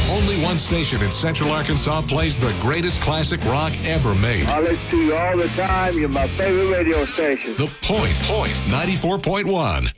Only one station in Central Arkansas plays the greatest classic rock ever made. I listen to you all the time. You're my favorite radio station. The Point 94.1.